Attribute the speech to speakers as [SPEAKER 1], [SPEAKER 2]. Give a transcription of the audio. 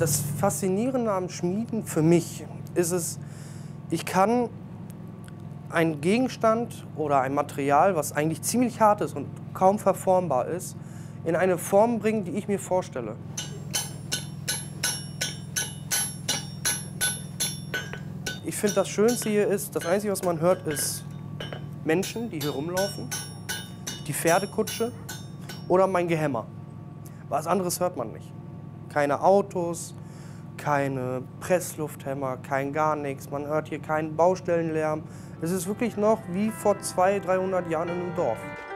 [SPEAKER 1] Das Faszinierende am Schmieden für mich ist es, ich kann einen Gegenstand oder ein Material, was eigentlich ziemlich hart ist und kaum verformbar ist, in eine Form bringen, die ich mir vorstelle. Ich finde, das Schönste hier ist, das Einzige, was man hört, ist Menschen, die hier rumlaufen, die Pferdekutsche oder mein Gehämmer. Was anderes hört man nicht. Keine Autos, keine Presslufthämmer, kein gar nichts. Man hört hier keinen Baustellenlärm. Es ist wirklich noch wie vor 200, 300 Jahren in einem Dorf.